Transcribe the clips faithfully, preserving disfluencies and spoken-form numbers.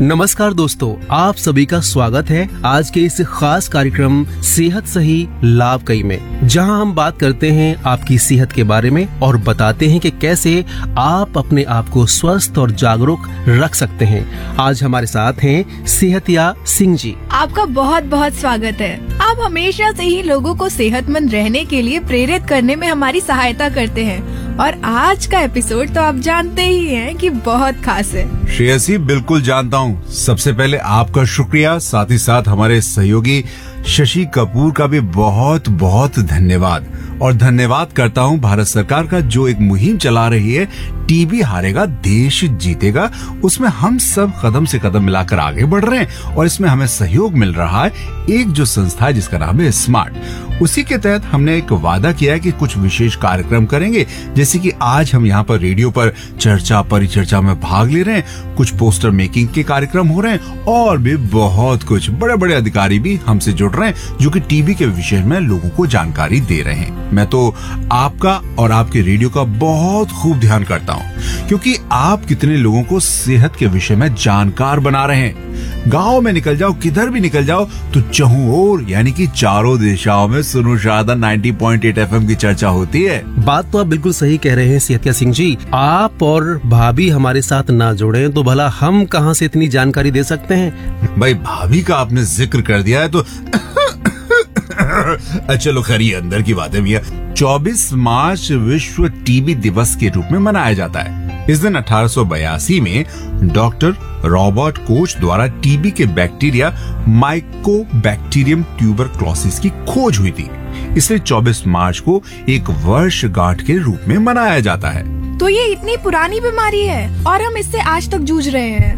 नमस्कार दोस्तों, आप सभी का स्वागत है आज के इस खास कार्यक्रम सेहत सही लाभ कई में, जहां हम बात करते हैं आपकी सेहत के बारे में और बताते हैं कि कैसे आप अपने आप को स्वस्थ और जागरूक रख सकते हैं। आज हमारे साथ हैं सेहतिया सिंह जी। आपका बहुत बहुत स्वागत है। आप हमेशा से ही लोगों को सेहतमंद रहने के लिए प्रेरित करने में हमारी सहायता करते हैं और आज का एपिसोड तो आप जानते ही हैं कि बहुत खास है। श्रेयसी, बिल्कुल जानता हूँ। सबसे पहले आपका शुक्रिया, साथ ही साथ हमारे सहयोगी शशि कपूर का भी बहुत बहुत धन्यवाद। और धन्यवाद करता हूँ भारत सरकार का, जो एक मुहिम चला रही है टीबी हारेगा देश जीतेगा। उसमें हम सब कदम से कदम मिलाकर आगे बढ़ रहे हैं और इसमें हमें सहयोग मिल रहा है एक जो संस्था है जिसका नाम है स्मार्ट। उसी के तहत हमने एक वादा किया है कि कुछ विशेष कार्यक्रम करेंगे, जैसे कि आज हम यहाँ पर रेडियो पर चर्चा परिचर्चा में भाग ले रहे हैं, कुछ पोस्टर मेकिंग के कार्यक्रम हो रहे हैं और भी बहुत कुछ। बड़े बड़े अधिकारी भी हमसे जुड़ रहे हैं जो कि टीबी के विषय में लोगों को जानकारी दे रहे हैं। मैं तो आपका और आपके रेडियो का बहुत खूब ध्यान करता हूँ, क्योंकि आप कितने लोगों को सेहत के विषय में जानकार बना रहे हैं। गांव में निकल जाओ, किधर भी निकल जाओ, तो चहुं ओर यानी कि चारों दिशाओं में सुनो शारदा नब्बे पॉइंट आठ एफएम की चर्चा होती है। बात तो आप बिल्कुल सही कह रहे हैं सेहतिया सिंह जी। आप और भाभी हमारे साथ ना जुड़े तो भला हम कहां से इतनी जानकारी दे सकते हैं। भाई, भाभी का आपने जिक्र कर दिया है तो चलो खैर, ये अंदर की बात है भैया। चौबीस मार्च विश्व टीबी दिवस के रूप में मनाया जाता है। इस दिन अठारह सौ बयासी में डॉक्टर रॉबर्ट कोच द्वारा टीबी के बैक्टीरिया माइकोबैक्टीरियम ट्यूबरक्लोसिस की खोज हुई थी। इसलिए चौबीस मार्च को एक वर्षगांठ के रूप में मनाया जाता है। तो ये इतनी पुरानी बीमारी है और हम इससे आज तक जूझ रहे हैं।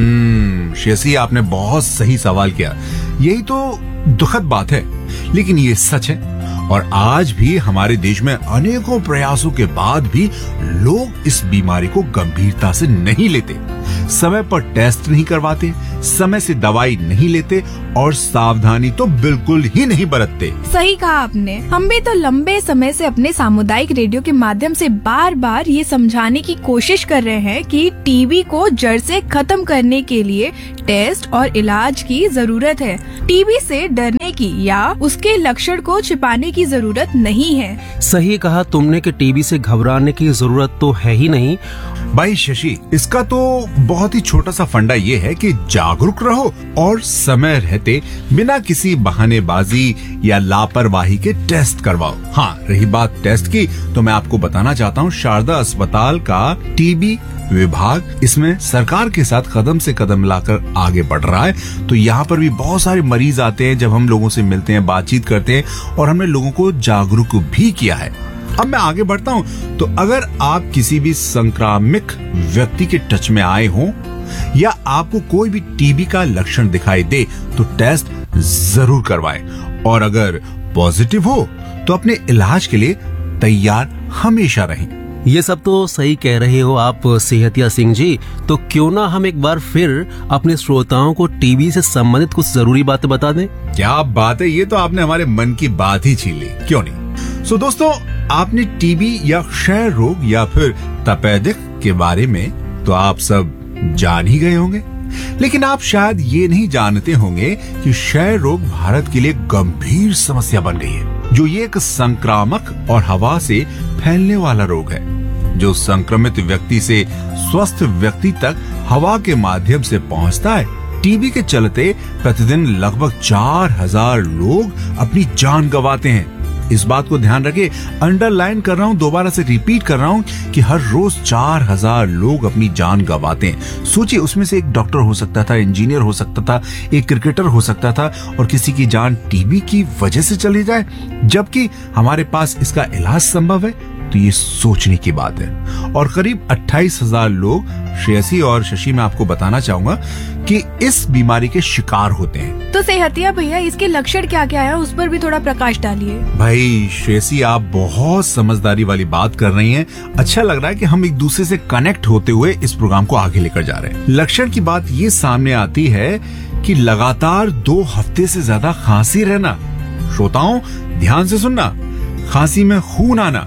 हम्म शेसी, आपने बहुत सही सवाल किया। यही तो दुखद बात है, लेकिन ये सच है। और आज भी हमारे देश में अनेकों प्रयासों के बाद भी लोग इस बीमारी को गंभीरता से नहीं लेते, समय पर टेस्ट नहीं करवाते, समय से दवाई नहीं लेते और सावधानी तो बिल्कुल ही नहीं बरतते। सही कहा आपने। हम भी तो लंबे समय से अपने सामुदायिक रेडियो के माध्यम से बार बार ये समझाने की कोशिश कर रहे हैं कि टीबी को जड़ से खत्म करने के लिए टेस्ट और इलाज की जरूरत है। टीबी से डरने की या उसके लक्षण को छिपाने की जरूरत नहीं है। सही कहा तुमने कि टीबी से घबराने की जरूरत तो है ही नहीं। भाई शशि, इसका तो बहुत ही छोटा सा फंडा ये है कि जागरूक रहो और समय रहते बिना किसी बहानेबाजी या लापरवाही के टेस्ट करवाओ। हाँ, रही बात टेस्ट की, तो मैं आपको बताना चाहता हूँ शारदा अस्पताल का टीबी विभाग इसमें सरकार के साथ कदम से कदम मिलाकर आगे बढ़ रहा है। तो यहाँ पर भी बहुत सारे मरीज आते हैं, जब हम लोगों से मिलते हैं, बातचीत करते हैं और हमने लोगों को जागरूक भी किया है। अब मैं आगे बढ़ता हूँ, तो अगर आप किसी भी संक्रामिक व्यक्ति के टच में आए हों या आपको कोई भी टीबी का लक्षण दिखाई दे तो टेस्ट जरूर करवाएं और अगर पॉजिटिव हो तो अपने इलाज के लिए तैयार हमेशा रहें। ये सब तो सही कह रहे हो आप सेहतिया सिंह जी। तो क्यों ना हम एक बार फिर अपने श्रोताओं को टीबी से संबंधित कुछ जरूरी बातें बता दें। क्या बात है, ये तो आपने हमारे मन की बात ही छीन ली, क्यों नहीं। सो so, दोस्तों, आपने टीबी या क्षय रोग या फिर तपेदिक के बारे में तो आप सब जान ही गए होंगे, लेकिन आप शायद ये नहीं जानते होंगे कि क्षय रोग भारत के लिए गंभीर समस्या बन गई है। जो ये एक संक्रामक और हवा से फैलने वाला रोग है, जो संक्रमित व्यक्ति से स्वस्थ व्यक्ति तक हवा के माध्यम से पहुंचता है। टीबी के चलते प्रतिदिन लगभग चार हजार लोग अपनी जान गंवाते हैं। इस बात को ध्यान रखिए, अंडरलाइन कर रहा हूँ, दोबारा से रिपीट कर रहा हूँ कि हर रोज चार हजार लोग अपनी जान गंवाते हैं। सोचिए, उसमें से एक डॉक्टर हो सकता था, इंजीनियर हो सकता था, एक क्रिकेटर हो सकता था और किसी की जान टीबी की वजह से चली जाए, जबकि हमारे पास इसका इलाज संभव है। तो ये सोचने की बात है। और करीब अट्ठाईस हजार लोग, श्रेयसी और शशि, मैं आपको बताना चाहूंगा कि इस बीमारी के शिकार होते हैं। तो सेहतिया भैया, इसके लक्षण क्या क्या है, उस पर भी थोड़ा प्रकाश डालिए। भाई श्रेयसी, आप बहुत समझदारी वाली बात कर रही हैं। अच्छा लग रहा है कि हम एक दूसरे से कनेक्ट होते हुए इस प्रोग्राम को आगे लेकर जा रहे हैं। लक्षण की बात ये सामने आती है कि लगातार दो हफ्ते से ज्यादा खांसी रहना। श्रोताओं, ध्यान से सुनना। खांसी में खून आना,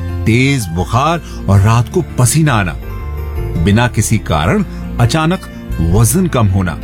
तेज बुखार और रात को पसीना आना, बिना किसी कारण अचानक वजन कम होना,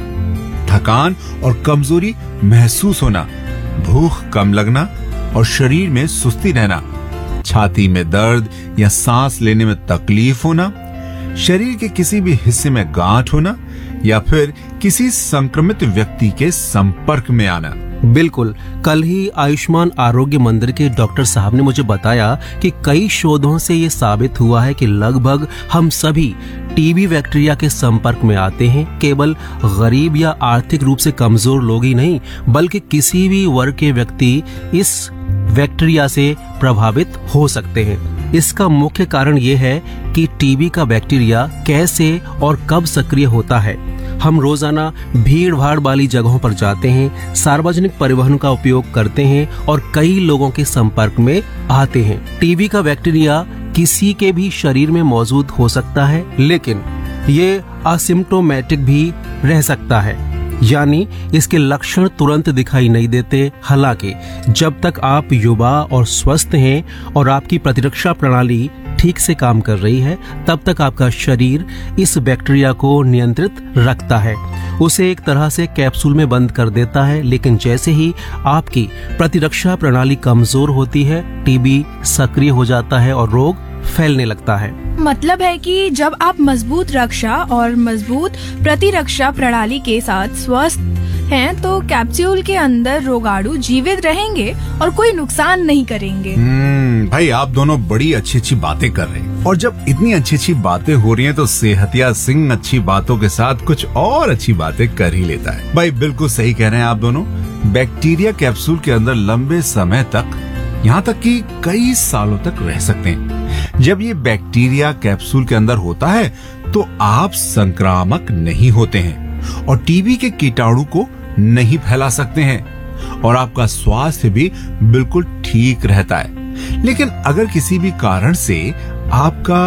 थकान और कमजोरी महसूस होना, भूख कम लगना और शरीर में सुस्ती रहना, छाती में दर्द या सांस लेने में तकलीफ होना, शरीर के किसी भी हिस्से में गांठ होना या फिर किसी संक्रमित व्यक्ति के संपर्क में आना। बिल्कुल, कल ही आयुष्मान आरोग्य मंदिर के डॉक्टर साहब ने मुझे बताया कि कई शोधों से ये साबित हुआ है कि लगभग हम सभी टीबी बैक्टीरिया के संपर्क में आते हैं। केवल गरीब या आर्थिक रूप से कमजोर लोग ही नहीं, बल्कि किसी भी वर्ग के व्यक्ति इस बैक्टीरिया से प्रभावित हो सकते हैं। इसका मुख्य कारण ये है कि टीबी का बैक्टीरिया कैसे और कब सक्रिय होता है। हम रोजाना भीड़ भाड़ वाली जगहों पर जाते हैं, सार्वजनिक परिवहन का उपयोग करते हैं और कई लोगों के संपर्क में आते हैं। टीबी का बैक्टीरिया किसी के भी शरीर में मौजूद हो सकता है, लेकिन ये असिम्प्टोमेटिक भी रह सकता है, यानी इसके लक्षण तुरंत दिखाई नहीं देते। हालांकि जब तक आप युवा और स्वस्थ हैं और आपकी प्रतिरक्षा प्रणाली ठीक से काम कर रही है, तब तक आपका शरीर इस बैक्टीरिया को नियंत्रित रखता है, उसे एक तरह से कैप्सूल में बंद कर देता है। लेकिन जैसे ही आपकी प्रतिरक्षा प्रणाली कमजोर होती है, टीबी सक्रिय हो जाता है और रोग फैलने लगता है। मतलब है कि जब आप मजबूत रक्षा और मजबूत प्रतिरक्षा प्रणाली के साथ स्वस्थ हैं, तो कैप्सूल के अंदर रोगाणु जीवित रहेंगे और कोई नुकसान नहीं करेंगे। हम्म, भाई आप दोनों बड़ी अच्छी अच्छी बातें कर रहे हैं, और जब इतनी अच्छी अच्छी बातें हो रही हैं तो सेहतिया सिंह अच्छी बातों के साथ कुछ और अच्छी बातें कर ही लेता है। भाई बिल्कुल सही कह रहे हैं आप दोनों। बैक्टीरिया कैप्सूल के अंदर लंबे समय तक, यहाँ तक कि कई सालों तक रह सकते हैं। जब ये बैक्टीरिया कैप्सूल के अंदर होता है तो आप संक्रामक नहीं होते हैं और टीबी के कीटाणु को नहीं फैला सकते हैं और आपका स्वास्थ्य भी बिल्कुल ठीक रहता है। लेकिन अगर किसी भी कारण से आपका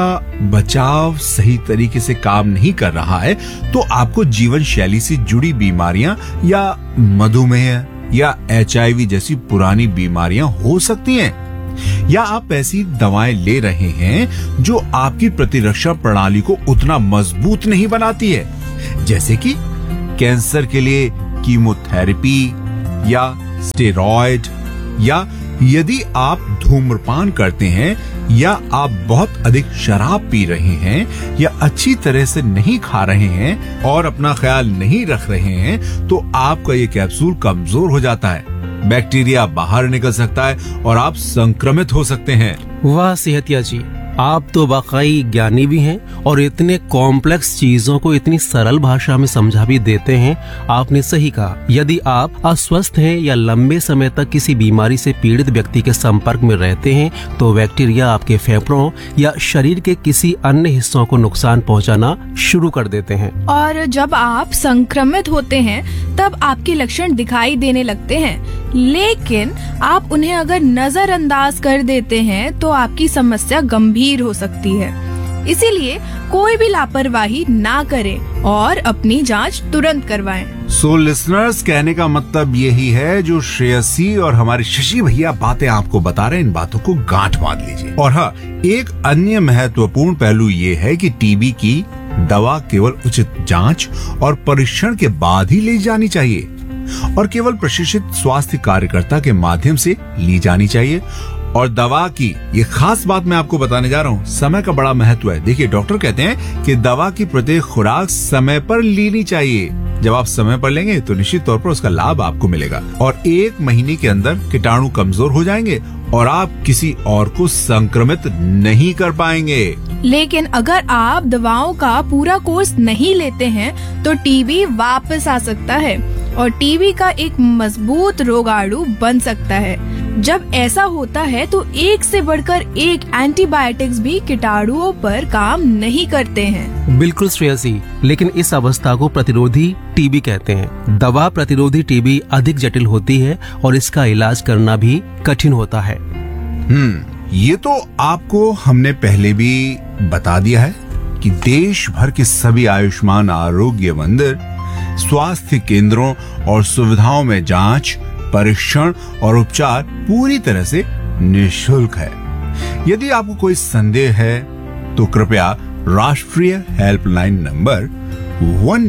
बचाव सही तरीके से काम नहीं कर रहा है, तो आपको जीवन शैली से जुड़ी बीमारियां या मधुमेह या एच आई वी जैसी पुरानी बीमारियां हो सकती हैं, या आप ऐसी दवाएं ले रहे हैं जो आपकी प्रतिरक्षा प्रणाली को उतना मजबूत नहीं बनाती है, जैसे कि कैंसर के लिए कीमोथेरेपी या स्टेरॉयड, या यदि आप धूम्रपान करते हैं या आप बहुत अधिक शराब पी रहे हैं या अच्छी तरह से नहीं खा रहे हैं और अपना ख्याल नहीं रख रहे हैं, तो आपका ये कैप्सूल कमजोर हो जाता है, बैक्टीरिया बाहर निकल सकता है और आप संक्रमित हो सकते हैं। वाह सेहतिया जी, आप तो वाकई ज्ञानी भी हैं और इतने कॉम्प्लेक्स चीजों को इतनी सरल भाषा में समझा भी देते हैं। आपने सही कहा, यदि आप अस्वस्थ हैं या लंबे समय तक किसी बीमारी से पीड़ित व्यक्ति के संपर्क में रहते हैं, तो बैक्टीरिया आपके फेफड़ों या शरीर के किसी अन्य हिस्सों को नुकसान पहुंचाना शुरू कर देते हैं। और जब आप संक्रमित होते हैं तब आपके लक्षण दिखाई देने लगते हैं, लेकिन आप उन्हें अगर नजरअंदाज कर देते हैं तो आपकी समस्या गंभीर हो सकती है। इसीलिए कोई भी लापरवाही ना करें और अपनी जांच तुरंत करवाएं। सो लिसनर्स, कहने का मतलब यही है, जो श्रेयसी और हमारे शशि भैया बातें आपको बता रहे हैं, इन बातों को गांठ बांध लीजिए। और हाँ, एक अन्य महत्वपूर्ण पहलू ये है कि टीबी की दवा केवल उचित जांच और परीक्षण के बाद ही ली जानी चाहिए और केवल प्रशिक्षित स्वास्थ्य कार्यकर्ता के माध्यम से ली जानी चाहिए। और दवा की ये खास बात मैं आपको बताने जा रहा हूँ, समय का बड़ा महत्व है। देखिए, डॉक्टर कहते हैं कि दवा की प्रत्येक खुराक समय पर लेनी चाहिए। जब आप समय पर लेंगे तो निश्चित तौर पर उसका लाभ आपको मिलेगा और एक महीने के अंदर कीटाणु कमजोर हो जाएंगे और आप किसी और को संक्रमित नहीं कर पाएंगे। लेकिन अगर आप दवाओं का पूरा कोर्स नहीं लेते हैं तो टीबी वापस आ सकता है और टीबी का एक मजबूत रोगाणु बन सकता है। जब ऐसा होता है तो एक से बढ़कर एक एंटीबायोटिक्स भी कीटाणुओं पर काम नहीं करते हैं। बिल्कुल श्रेयसी, लेकिन इस अवस्था को प्रतिरोधी टीबी कहते हैं। दवा प्रतिरोधी टीबी अधिक जटिल होती है और इसका इलाज करना भी कठिन होता है। हम्म, ये तो आपको हमने पहले भी बता दिया है कि देश भर के सभी आयुष्मान आरोग्य मंदिर, स्वास्थ्य केंद्रों और सुविधाओं में जांच, परीक्षण और उपचार पूरी तरह से निःशुल्क है। यदि आपको कोई संदेह है तो कृपया राष्ट्रीय helpline number one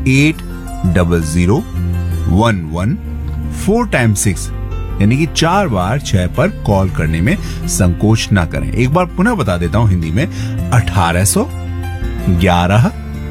eight double zero one one four time six यानी कि चार बार छह पर कॉल करने में संकोच ना करें। एक बार पुनः बता देता हूं हिंदी में, अठारह सौ ग्यारह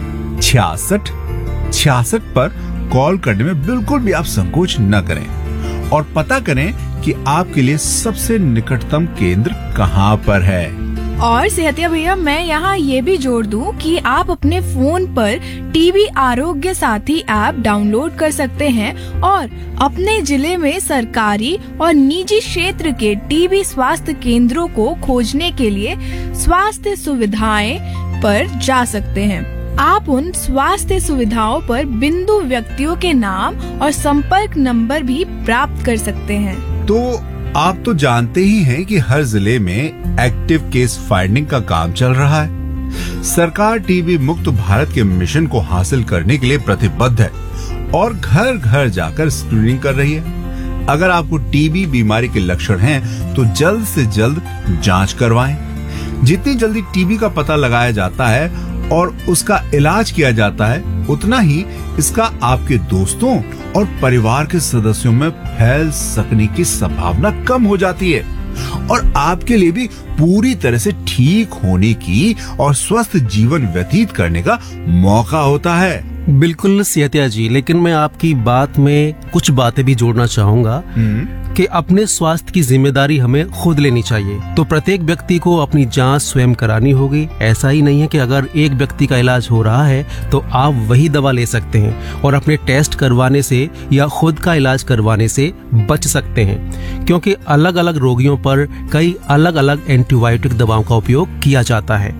छियासठ छियासठ पर कॉल करने में बिल्कुल भी आप संकोच न करें और पता करें कि आपके लिए सबसे निकटतम केंद्र कहां पर है। और सेहतिया भैया, मैं यहाँ ये भी जोड़ दूं कि आप अपने फोन पर टीबी आरोग्य साथी ऐप डाउनलोड कर सकते हैं और अपने जिले में सरकारी और निजी क्षेत्र के टीबी स्वास्थ्य केंद्रों को खोजने के लिए स्वास्थ्य सुविधाएं पर जा सकते हैं। आप उन स्वास्थ्य सुविधाओं पर बिंदु व्यक्तियों के नाम और संपर्क नंबर भी प्राप्त कर सकते हैं। तो आप तो जानते ही हैं कि हर जिले में एक्टिव केस फाइंडिंग का काम चल रहा है। सरकार टीबी मुक्त भारत के मिशन को हासिल करने के लिए प्रतिबद्ध है और घर घर जाकर स्क्रीनिंग कर रही है। अगर आपको टीबी बीमारी के लक्षण हैं, तो जल्द से जल्द जांच करवाएं। जितनी जल्दी टीबी का पता लगाया जाता है और उसका इलाज किया जाता है, उतना ही इसका आपके दोस्तों और परिवार के सदस्यों में फैल सकने की संभावना कम हो जाती है और आपके लिए भी पूरी तरह से ठीक होने की और स्वस्थ जीवन व्यतीत करने का मौका होता है। बिल्कुल सेहतिया जी, लेकिन मैं आपकी बात में कुछ बातें भी जोड़ना चाहूंगा कि अपने स्वास्थ्य की जिम्मेदारी हमें खुद लेनी चाहिए। तो प्रत्येक व्यक्ति को अपनी जांच स्वयं करानी होगी। ऐसा ही नहीं है कि अगर एक व्यक्ति का इलाज हो रहा है तो आप वही दवा ले सकते हैं और अपने टेस्ट करवाने से या खुद का इलाज करवाने से बच सकते हैं, क्योंकि अलग अलग रोगियों पर कई अलग अलग एंटीबायोटिक दवाओं का उपयोग किया जाता है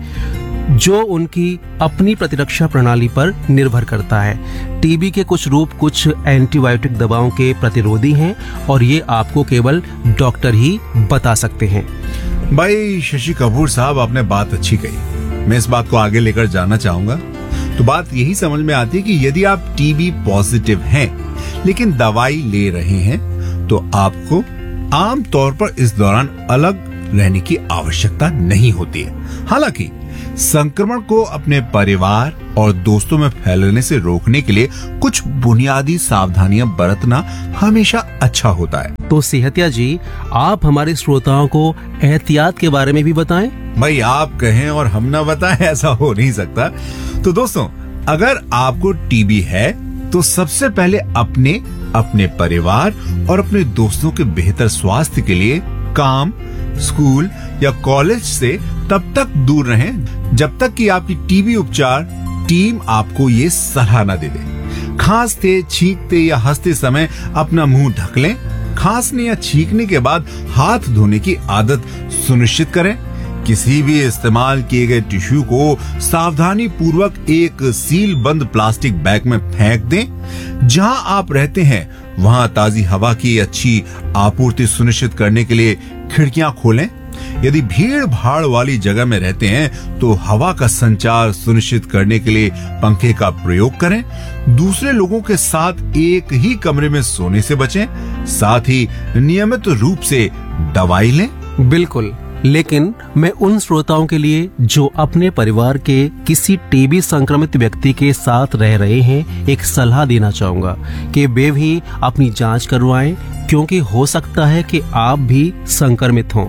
जो उनकी अपनी प्रतिरक्षा प्रणाली पर निर्भर करता है। टीबी के कुछ रूप कुछ एंटीबायोटिक दवाओं के प्रतिरोधी हैं और ये आपको केवल डॉक्टर ही बता सकते हैं। भाई शशि कपूर साहब, आपने बात अच्छी कही। मैं इस बात को आगे लेकर जाना चाहूंगा। तो बात यही समझ में आती है कि यदि आप टीबी पॉजिटिव हैं लेकिन दवाई ले रहे हैं, तो आपको आम तौर पर इस दौरान अलग रहने की आवश्यकता नहीं होती है। हालांकि संक्रमण को अपने परिवार और दोस्तों में फैलने से रोकने के लिए कुछ बुनियादी सावधानियां बरतना हमेशा अच्छा होता है। तो सेहतिया जी, आप हमारे श्रोताओं को एहतियात के बारे में भी बताएं। भाई आप कहें और हम ना बताएं, ऐसा हो नहीं सकता। तो दोस्तों, अगर आपको टीबी है तो सबसे पहले अपने अपने परिवार और अपने दोस्तों के बेहतर स्वास्थ्य के लिए काम, स्कूल या कॉलेज से तब तक दूर रहें जब तक कि आपकी टीबी उपचार टीम आपको ये सलाह न दे दे। खांसते, छींकते या हंसते समय अपना मुंह ढक लें। खांसने या छींकने के बाद हाथ धोने की आदत सुनिश्चित करें। किसी भी इस्तेमाल किए गए टिश्यू को सावधानी पूर्वक एक सील बंद प्लास्टिक बैग में फेंक दें। जहां आप रहते हैं वहां ताजी हवा की अच्छी आपूर्ति सुनिश्चित करने के लिए खिड़कियां खोलें। यदि भीड़ भाड़ वाली जगह में रहते हैं तो हवा का संचार सुनिश्चित करने के लिए पंखे का प्रयोग करें। दूसरे लोगों के साथ एक ही कमरे में सोने से बचें। साथ ही नियमित रूप से दवाई लें। बिल्कुल, लेकिन मैं उन श्रोताओं के लिए जो अपने परिवार के किसी टीबी संक्रमित व्यक्ति के साथ रह रहे हैं एक सलाह देना चाहूंगा कि वे भी अपनी जांच करवाएं, क्योंकि हो सकता है कि आप भी संक्रमित हों।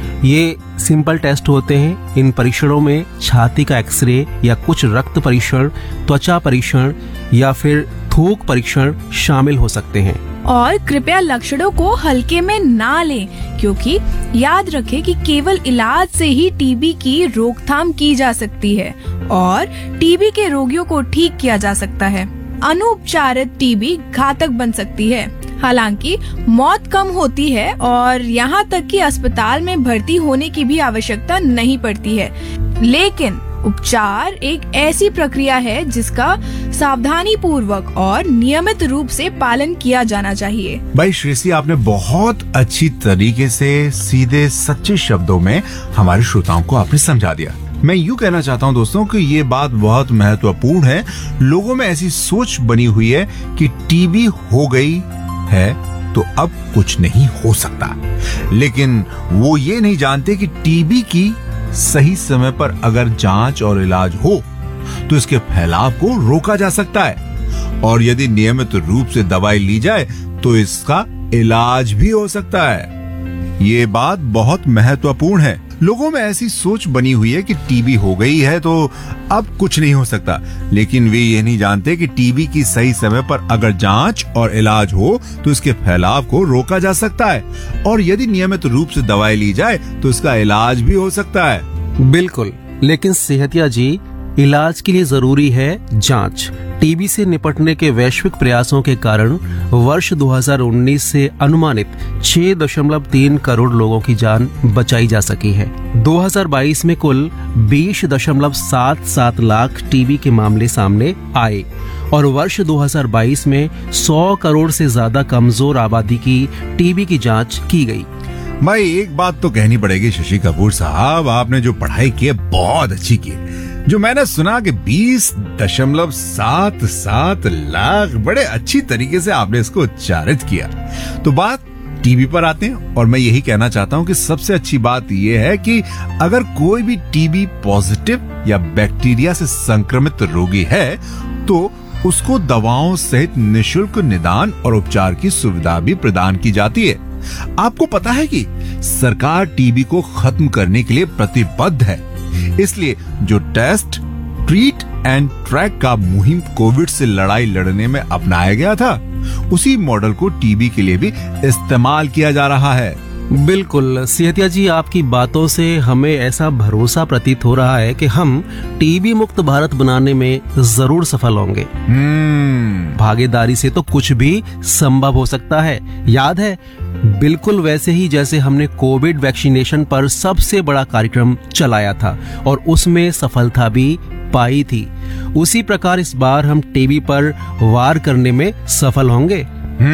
ये सिंपल टेस्ट होते हैं। इन परीक्षणों में छाती का एक्सरे या कुछ रक्त परीक्षण, त्वचा परीक्षण या फिर थूक परीक्षण शामिल हो सकते हैं। और कृपया लक्षणों को हल्के में ना लें, क्योंकि याद रखें कि केवल इलाज से ही टीबी की रोकथाम की जा सकती है और टीबी के रोगियों को ठीक किया जा सकता है। अनुपचारित टीबी घातक बन सकती है। हालांकि मौत कम होती है और यहाँ तक कि अस्पताल में भर्ती होने की भी आवश्यकता नहीं पड़ती है, लेकिन उपचार एक ऐसी प्रक्रिया है जिसका सावधानी पूर्वक और नियमित रूप से पालन किया जाना चाहिए। भाई श्रेष्ठी, आपने बहुत अच्छी तरीके से सीधे सच्चे शब्दों में हमारे श्रोताओं को आपने समझा दिया। मैं यूँ कहना चाहता हूँ दोस्तों कि ये बात बहुत महत्वपूर्ण है। लोगों में ऐसी सोच बनी हुई है कि टीबी हो गई है तो अब कुछ नहीं हो सकता, लेकिन वो ये नहीं जानते कि टीबी की सही समय पर अगर जांच और इलाज हो तो इसके फैलाव को रोका जा सकता है और यदि नियमित रूप से दवाई ली जाए तो इसका इलाज भी हो सकता है। ये बात बहुत महत्वपूर्ण है। लोगों में ऐसी सोच बनी हुई है कि टीबी हो गई है तो अब कुछ नहीं हो सकता, लेकिन वे ये नहीं जानते कि टीबी की सही समय पर अगर जांच और इलाज हो तो इसके फैलाव को रोका जा सकता है, और यदि नियमित रूप से दवाई ली जाए तो इसका इलाज भी हो सकता है। बिल्कुल, लेकिन सेहतिया जी, इलाज के लिए जरूरी है जांच। टीबी से निपटने के वैश्विक प्रयासों के कारण वर्ष दो हज़ार उन्नीस से अनुमानित छह दशमलव तीन करोड़ लोगों की जान बचाई जा सकी है। दो हज़ार बाईस में कुल बीस दशमलव सात सात लाख टीबी के मामले सामने आए और वर्ष दो हज़ार बाईस में सौ करोड़ से ज्यादा कमजोर आबादी की टीबी की जांच की गई। भाई एक बात तो कहनी पड़ेगी शशि कपूर साहब, आपने जो पढ़ाई की है बहुत अच्छी की है। जो मैंने सुना कि बीस दशमलव सात सात लाख, बड़े अच्छी तरीके से आपने इसको उच्चारित किया। तो बात टीबी पर आते हैं, और मैं यही कहना चाहता हूं कि सबसे अच्छी बात यह है कि अगर कोई भी टीबी पॉजिटिव या बैक्टीरिया से संक्रमित रोगी है तो उसको दवाओं सहित निशुल्क निदान और उपचार की सुविधा भी प्रदान की जाती है। आपको पता है कि सरकार टीबी को खत्म करने के लिए प्रतिबद्ध है, इसलिए जो टेस्ट, ट्रीट एंड ट्रैक का मुहिम कोविड से लड़ाई लड़ने में अपनाया गया था, उसी मॉडल को टीबी के लिए भी इस्तेमाल किया जा रहा है। बिल्कुल सेहतिया जी, आपकी बातों से हमें ऐसा भरोसा प्रतीत हो रहा है कि हम टीबी मुक्त भारत बनाने में जरूर सफल होंगे। hmm. भागीदारी से तो कुछ भी संभव हो सकता है। याद है, बिल्कुल वैसे ही जैसे हमने कोविड वैक्सीनेशन पर सबसे बड़ा कार्यक्रम चलाया था और उसमें सफलता भी पाई थी, उसी प्रकार इस बार हम टीबी पर वार करने में सफल होंगे।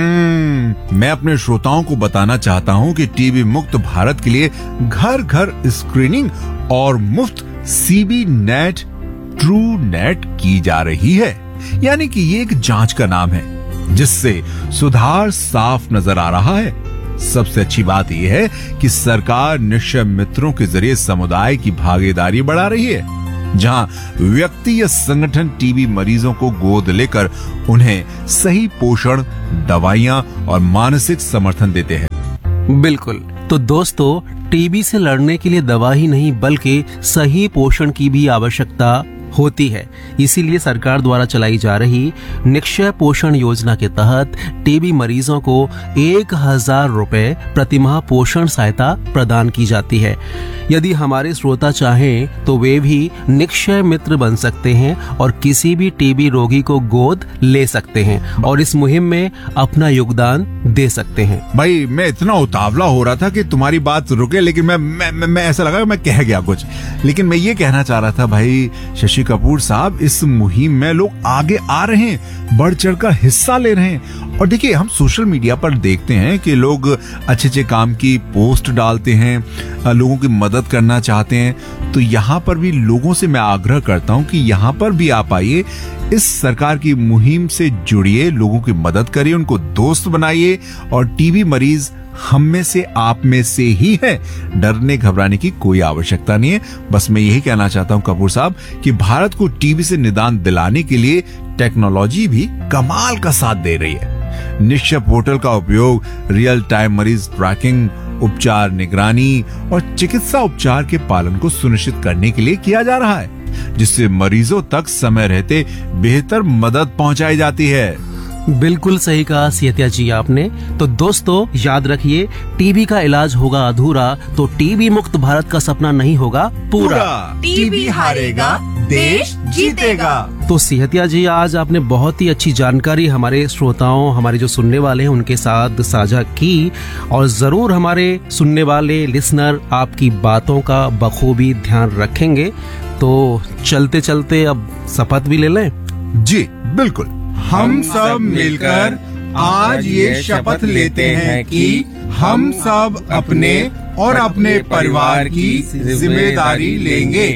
हम्म मैं अपने श्रोताओं को बताना चाहता हूं कि टीबी मुक्त भारत के लिए घर घर स्क्रीनिंग और मुफ्त सीबी नेट ट्रू नेट की जा रही है। यानी कि ये एक जांच का नाम है जिससे सुधार साफ नजर आ रहा है। सबसे अच्छी बात यह है कि सरकार निश्चय मित्रों के जरिए समुदाय की भागीदारी बढ़ा रही है, जहां व्यक्ति या संगठन टीबी मरीजों को गोद लेकर उन्हें सही पोषण, दवाइयां और मानसिक समर्थन देते हैं। बिल्कुल, तो दोस्तों, टीबी से लड़ने के लिए दवा ही नहीं बल्कि सही पोषण की भी आवश्यकता होती है। इसीलिए सरकार द्वारा चलाई जा रही निक्षय पोषण योजना के तहत टीबी मरीजों को एक हजार रुपए प्रतिमाह पोषण सहायता प्रदान की जाती है। यदि हमारे श्रोता चाहें तो वे भी निक्षय मित्र बन सकते हैं और किसी भी टीबी रोगी को गोद ले सकते हैं और इस मुहिम में अपना योगदान दे सकते हैं। भाई मैं इतना उतावला हो रहा था कि तुम्हारी बात रुके, लेकिन मैं मैं, मैं, मैं ऐसा लगा मैं कह गया कुछ। लेकिन मैं ये कहना चाह रहा था भाई शशि कपूर साहब, इस मुहिम में लोग आगे आ रहे हैं, बढ़ चढ़कर हिस्सा ले रहे हैं। और देखिए, हम सोशल मीडिया पर देखते हैं कि लोग अच्छे अच्छे काम की पोस्ट डालते हैं, लोगों की मदद करना चाहते हैं। तो यहाँ पर भी लोगों से मैं आग्रह करता हूँ कि यहाँ पर भी आप आइए, इस सरकार की मुहिम से जुड़िए, लोगों की मदद करिए, उनको दोस्त बनाइए। और टीबी मरीज हम में से, आप में से ही है, डरने घबराने की कोई आवश्यकता नहीं है। बस मैं यही कहना चाहता हूं कपूर साहब कि भारत को टीबी से निदान दिलाने के लिए टेक्नोलॉजी भी कमाल का साथ दे रही है। निश्चय पोर्टल का उपयोग रियल टाइम मरीज ट्रैकिंग, उपचार निगरानी और चिकित्सा उपचार के पालन को सुनिश्चित करने के लिए किया जा रहा है, जिससे मरीजों तक समय रहते बेहतर मदद पहुंचाई जाती है। बिल्कुल सही कहा सेहतिया जी आपने। तो दोस्तों याद रखिए, टीबी का इलाज होगा अधूरा तो टीबी मुक्त भारत का सपना नहीं होगा पूरा। टीबी हारेगा, देश जीतेगा। तो सेहतिया जी, आज आपने बहुत ही अच्छी जानकारी हमारे श्रोताओं, हमारे जो सुनने वाले हैं उनके साथ साझा की, और जरूर हमारे सुनने वाले लिसनर आपकी बातों का बखूबी ध्यान रखेंगे। तो चलते चलते अब शपथ भी ले लें। जी बिल्कुल, हम सब मिलकर आज ये शपथ लेते हैं कि हम सब अपने और अपने परिवार की जिम्मेदारी लेंगे,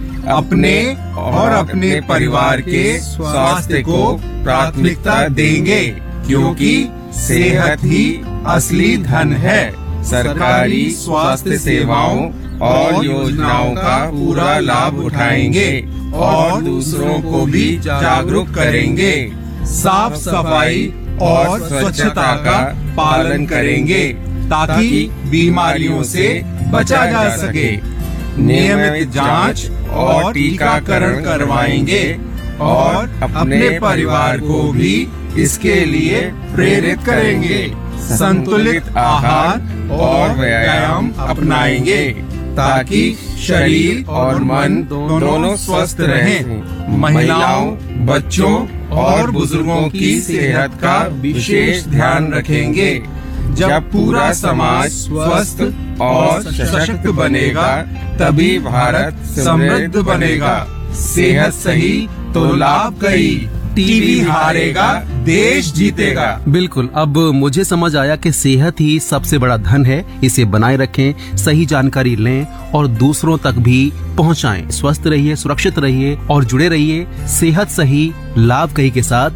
अपने और अपने परिवार के स्वास्थ्य को प्राथमिकता देंगे, क्योंकि सेहत ही असली धन है। सरकारी स्वास्थ्य सेवाओं और योजनाओं का पूरा लाभ उठाएंगे और दूसरों को भी जागरूक करेंगे। साफ सफाई और स्वच्छता का पालन करेंगे ताकि बीमारियों से बचा जा सके। नियमित जांच और टीकाकरण करवाएंगे और अपने परिवार को भी इसके लिए प्रेरित करेंगे। संतुलित आहार और व्यायाम अपनाएंगे ताकि शरीर और मन दोनों स्वस्थ रहें। महिलाओं, बच्चों और बुजुर्गों की सेहत का विशेष ध्यान रखेंगे। जब पूरा समाज स्वस्थ और सशक्त बनेगा तभी भारत समृद्ध बनेगा। सेहत सही तो लाभ कई, टीबी हारेगा देश जीतेगा। बिल्कुल, अब मुझे समझ आया कि सेहत ही सबसे बड़ा धन है। इसे बनाए रखें, सही जानकारी लें और दूसरों तक भी पहुंचाएं। स्वस्थ रहिए, सुरक्षित रहिए और जुड़े रहिए सेहत सही लाभ कही के साथ।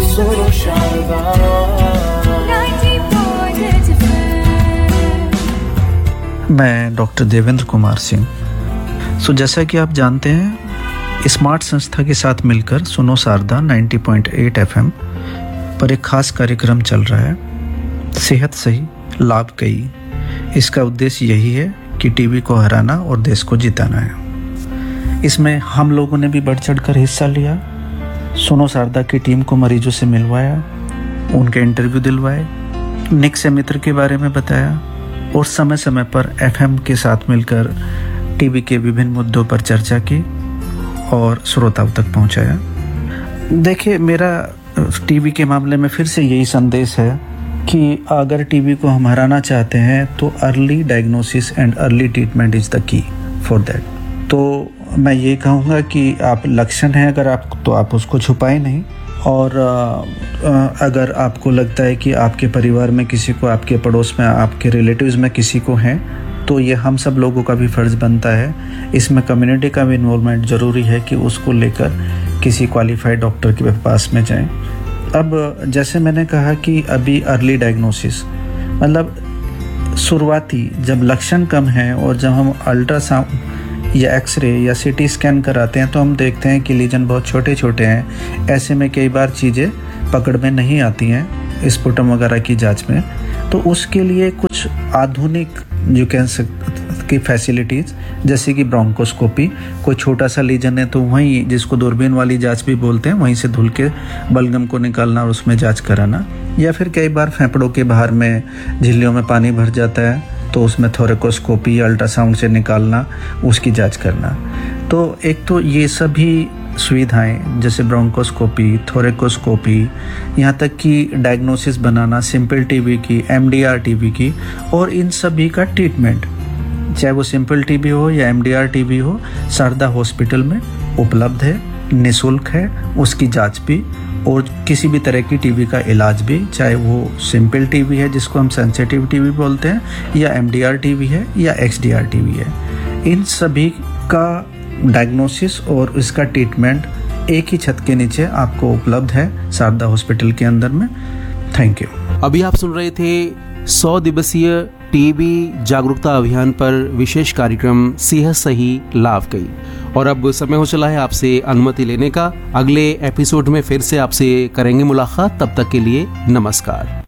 मैं डॉक्टर देवेंद्र कुमार सिंह। सो जैसा कि आप जानते हैं, स्मार्ट संस्था के साथ मिलकर सुनो शारदा नब्बे पॉइंट आठ एफएम पर एक खास कार्यक्रम चल रहा है, सेहत सही लाभ कई। इसका उद्देश्य यही है कि टीबी को हराना और देश को जिताना है। इसमें हम लोगों ने भी बढ़ चढ़ कर हिस्सा लिया। सुनो शारदा की टीम को मरीजों से मिलवाया, उनके इंटरव्यू दिलवाए, निक से मित्र के बारे में बताया और समय समय पर एफएम के साथ मिलकर टीबी के विभिन्न मुद्दों पर चर्चा की और श्रोताओं तक पहुंचाया। देखिए, मेरा टीबी के मामले में फिर से यही संदेश है कि अगर टीबी को हम हराना चाहते हैं तो early diagnosis and early treatment is the key for that. तो मैं ये कहूँगा कि आप लक्षण हैं अगर आप तो आप उसको छुपाएं नहीं, और अगर आपको लगता है कि आपके परिवार में किसी को, आपके पड़ोस में, आपके रिलेटिव्स में किसी को है, तो ये हम सब लोगों का भी फ़र्ज़ बनता है। इसमें कम्युनिटी का भी इन्वॉल्वमेंट ज़रूरी है कि उसको लेकर किसी क्वालिफाइड डॉक्टर के पास में जाएं। अब जैसे मैंने कहा कि अभी अर्ली डायग्नोसिस मतलब शुरुआती, जब लक्षण कम हैं और जब हम अल्ट्रासाउंड या एक्सरे या सीटी स्कैन कराते हैं तो हम देखते हैं कि लीजन बहुत छोटे छोटे हैं। ऐसे में कई बार चीज़ें पकड़ में नहीं आती हैं स्पुटम वगैरह की जांच में। तो उसके लिए कुछ आधुनिक जो कह सकते की फैसिलिटीज़, जैसे कि ब्रोंकोस्कोपी, कोई छोटा सा लीजन है तो वहीं, जिसको दूरबीन वाली जांच भी बोलते हैं, वहीं से धुल के बलगम को निकालना और उसमें जांच कराना। या फिर कई बार फेफड़ों के बाहर में झिल्लियों में पानी भर जाता है तो उसमें थोरेकोस्कोपी, अल्ट्रासाउंड से निकालना, उसकी जांच करना। तो एक तो ये सभी सुविधाएं जैसे ब्रोंकोस्कोपी, थोरेकोस्कोपी, यहाँ तक कि डायग्नोसिस बनाना सिंपल टीबी की, एमडीआर टीबी की, और इन सभी का ट्रीटमेंट, चाहे वो सिंपल टीबी हो या एमडीआर टीबी हो, शारदा हॉस्पिटल में उपलब्ध है, निःशुल्क है उसकी जांच भी, और किसी भी तरह की टीबी का इलाज भी, चाहे वो सिंपल टीबी है जिसको हम सेंसिटिव टीबी बोलते हैं, या एमडीआर टीबी है या एक्सडीआर टीबी है। इन सभी का डायग्नोसिस और इसका ट्रीटमेंट एक ही छत के नीचे आपको उपलब्ध है शारदा हॉस्पिटल के अंदर में। Thank you. अभी आप सुन रहे थे सौ दिवसीय टीबी जागरूकता अभियान पर विशेष कार्यक्रम सेहत सही लाभ कई। और अब समय हो चला है आपसे अनुमति लेने का। अगले एपिसोड में फिर से आपसे करेंगे मुलाकात। तब तक के लिए नमस्कार।